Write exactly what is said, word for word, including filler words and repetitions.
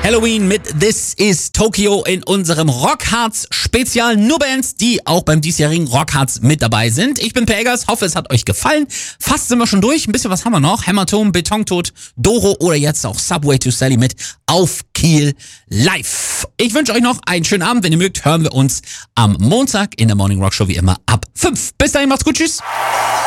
Halloween mit This is Tokyo in unserem Rockharz-Spezial. Nur Bands, die auch beim diesjährigen Rockharz mit dabei sind. Ich bin Pegas, hoffe es hat euch gefallen. Fast sind wir schon durch, ein bisschen was haben wir noch. Hämatom, Betontod, Doro oder jetzt auch Subway to Sally mit Auf Kiel live. Ich wünsche euch noch einen schönen Abend. Wenn ihr mögt, hören wir uns am Montag in der Morning Rock Show wie immer ab fünf. Bis dahin, macht's gut, tschüss.